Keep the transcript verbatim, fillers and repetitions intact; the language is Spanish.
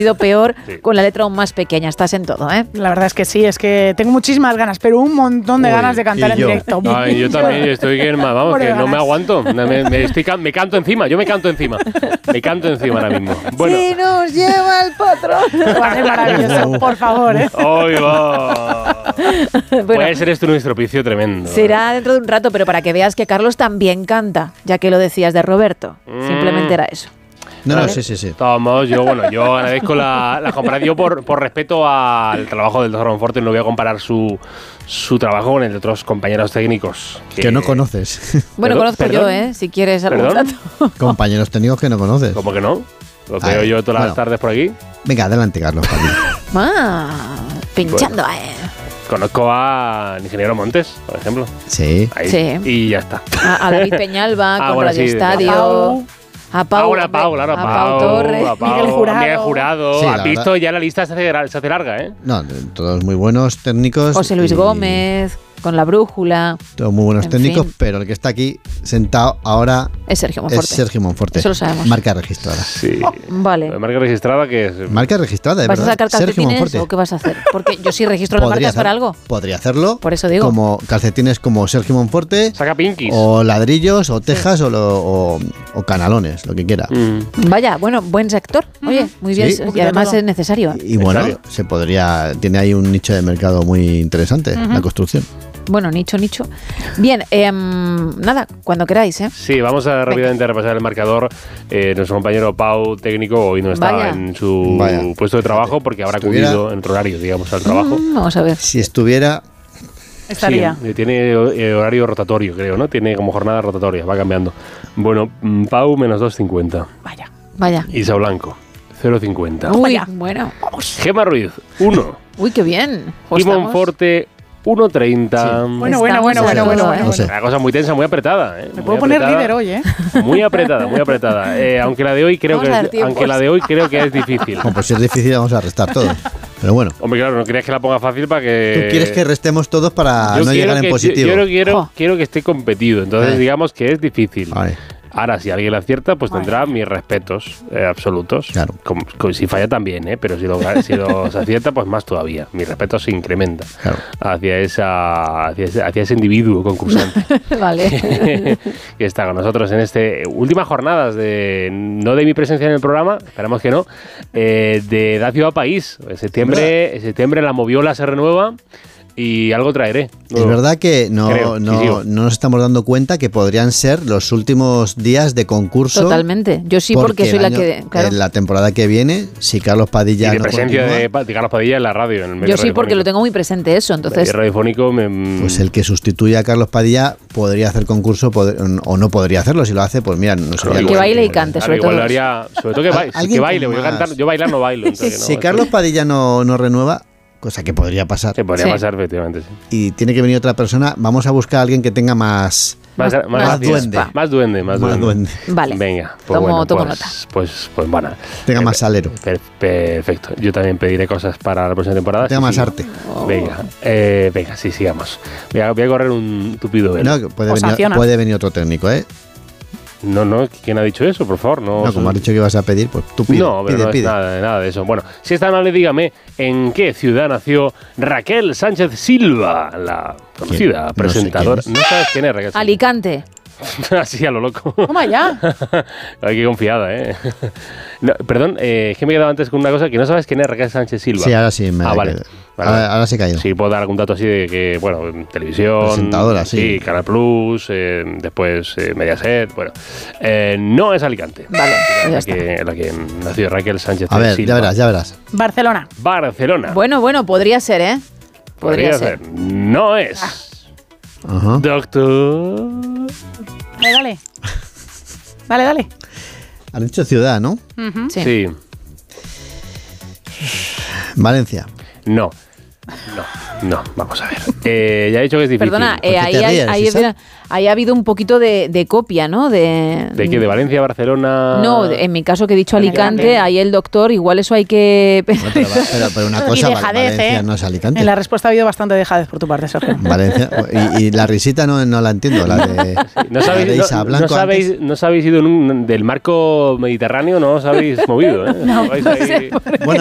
peor, Sí. con la letra aún más pequeña. Estás en todo, ¿eh? La verdad es que sí, es que tengo muchísimas ganas, pero un montón de Uy, ganas de cantar y en yo. directo. Ay, yo también estoy que, vamos, Por que no ganas. me aguanto. Me, me, estoy, can- me canto encima, yo me canto encima. Me canto encima ahora mismo. Bueno, ¡Sí nos lleva el patrón! Va a ser maravilloso, por favor, ¿eh? hoy va. Bueno, Puede ser esto un estropicio tremendo. será dentro de un rato, pero para que veas que Carlos también canta, ya que lo decías de Roberto. Mm. Simplemente era eso. No, no, ¿Vale? sí, sí, sí. Vamos, yo, bueno, yo agradezco la, la comparación. Yo por, por respeto al trabajo del doctor Monforte no voy a comparar su, su trabajo con el de otros compañeros técnicos. Que no conoces. Bueno, Perdón, conozco yo, perdón. ¿eh? Si quieres algún ¿Perdón? dato. Compañeros técnicos que no conoces. ¿Cómo que no? Lo A veo ver, yo todas bueno. las tardes por aquí. Venga, adelante, Carlos. Padilla. Ah, pinchando, ¿eh? Conozco al ingeniero Montes, por ejemplo. Sí. Ahí. Sí. Y ya está. A, a David Peñalba Ah, con bueno, Radio sí, Estadio. a Pau. A Pau. Ahora Pau, claro, a Pau, Pau Torres. a Pau, Miguel Jurado. Miguel Jurado. Sí, la ¿Has visto? verdad. Ya la lista se hace, se hace larga, ¿eh? No, todos muy buenos técnicos. José Luis y Gómez, con la brújula. Todos muy buenos En técnicos, fin. pero el que está aquí sentado ahora Es Sergio Monforte. es Sergio Monforte. Eso lo sabemos. Marca registrada. Sí. Vale. Marca registrada que es... Marca registrada, de ¿Vas a verdad. sacar Sergio calcetines Monforte. o qué vas a hacer? Porque yo sí registro las Podría marcas para hacer- algo. Podría hacerlo. Por eso digo. Como calcetines como Sergio Monforte, Saca pinkies. o ladrillos, o tejas, o, lo- o, o canalones, lo que quiera. Mm. Vaya, bueno, buen sector. Oye, muy bien. Sí. Y además es necesario. Y bueno, Necesario. se podría. Tiene ahí un nicho de mercado muy interesante, la construcción. Bueno, nicho, nicho. Bien, em, nada, cuando queráis, ¿eh? Sí, vamos a rápidamente repasar el marcador. Eh, nuestro compañero Pau, técnico, hoy no está Vaya. en su Vaya. puesto de trabajo porque habrá Estuviera- acudido en otro horario, digamos, al trabajo. Mm, vamos a ver. Si estuviera. Estaría. Sí, eh, tiene eh, horario rotatorio, creo, ¿no? Tiene como jornada rotatoria, va cambiando. Bueno, mm, Pau menos dos cincuenta. Vaya. Vaya. Isa Blanco, cero cincuenta. Uy, Vaya. bueno. Gema Ruiz, uno. Uy, qué bien. Y Pues estamos- Monforte, uno treinta. Bueno, bueno, Estamos bueno, a bueno, todo, bueno, ¿eh? bueno. No sé. Una cosa muy tensa, muy apretada. ¿eh? Me Muy puedo poner apretada. líder hoy, ¿eh? Muy apretada, muy apretada. Eh, aunque la de hoy creo Vamos que a dar es, tiempos. aunque la de hoy creo que es difícil. Bueno, pues si es difícil, vamos a restar todos. Pero bueno, Hombre, claro, no querías que la ponga fácil para que. tú quieres que restemos todos para Yo no quiero llegar en que- positivo. Yo, yo quiero, Jo. quiero que esté competido. Entonces, Eh. digamos que es difícil. Vale. Ahora, si alguien la acierta, pues tendrá mis respetos eh, absolutos. Claro. Como- como si falla también, ¿eh? Pero si lo, si lo se acierta, pues más todavía. Mi respeto se incrementa Claro. hacia, esa, hacia, ese, hacia ese individuo concursante Vale. que está con nosotros en este últimas jornadas de no de mi presencia en el programa, esperamos que no, eh, de Da Ciudad País. En septiembre, en septiembre la Moviola se renueva y algo traeré. Es verdad que no, Creo, sí, no, sigo. no nos estamos dando cuenta que podrían ser los últimos días de concurso. Totalmente. Yo sí, porque, soy el la año- que. Claro. En la temporada que viene, si Carlos Padilla y de no presencia continúa, de, Pa- de Carlos Padilla en la radio. En el medio Yo sí, porque radiofónico. lo tengo muy presente eso. Entonces, El radiofónico me, pues el que sustituya a Carlos Padilla podría hacer concurso pod- o no podría hacerlo. Si lo hace, pues mira, no sería Que algo- baile y cante, Claro, sobre igual todo. lo haría, sobre todo que, ba- Alguien que baile, con voy a más- cantar, yo bailar no bailo. entonces no, Si eso- Carlos Padilla no, no renueva, cosa que podría pasar, se podría Sí. pasar, efectivamente. Sí. y tiene que venir otra persona, vamos a buscar a alguien que tenga más, Más, Más- más, más duende. Más duende, más, más duende. duende, Vale. Venga, pues Tomo- bueno, tomo pues, nota. pues, pues bueno. tenga Eh, más salero, per- perfecto. Yo también pediré cosas para la próxima temporada. tenga sí, más sí. arte. Venga, eh, venga, sí, sigamos. Voy a, voy a correr un tupido velo. No, que puede, Os venir, acciona. puede venir otro técnico, ¿eh? No, no, ¿quién ha dicho eso? Por favor, no. No, como has dicho que ibas a pedir, pues tú pide, no, pero pide, no pide. es nada, nada de eso. Bueno, si es tan amable, dígame, ¿en qué ciudad nació Raquel Sánchez Silva, la conocida No sé presentadora? quién No, sabes quién es Raquel Sánchez? Alicante. Así a lo loco. Toma ya. Ay, qué confiada, ¿eh? No, perdón, eh, es que me he quedado antes con una cosa que no sabes quién es Raquel Sánchez Silva. Sí, ahora sí me Ah, ha vale. quedado. Vale, Ahora, vale. ahora sí he caído. Sí, puedo dar algún dato así de que, bueno, en televisión. Presentadora, sí. Canal Plus, eh, después eh, Mediaset, bueno. Eh, no es Alicante. Vale, la, ya está. que, la que nació Raquel Sánchez A ver, Silva. ya verás, ya verás. Barcelona. Barcelona. Bueno, bueno, podría ser, ¿eh? Podría, ser. No es. Ajá. Doctor. Dale, dale. Dale, dale. Has dicho ciudad, ¿no? Ujú. Sí. Sí. Valencia. No. No, no, vamos a ver. Eh, ya he dicho que es difícil. Perdona, eh, qué ahí, te hay- ríes, ahí, Isa? ahí ha habido un poquito de, de copia, ¿no? De, ¿De qué? ¿De Valencia, Barcelona? No, de- en mi caso que he dicho Alicante, Alicante. ahí el doctor, igual eso hay que... Bueno, pero, va- pero- pero una Y cosa, Val- dejadez, Valencia ¿eh? no es Alicante. En la respuesta ha habido bastante dejadez por tu parte, Sergio. Valencia, y, y la risita no, no la entiendo, la de, ¿No la sabéis, de no, Isa no Blanco sabéis, antes. no sabéis ido en un- del marco mediterráneo? ¿No os habéis movido? ¿eh? No, Vais no ahí- sé por qué. Bueno,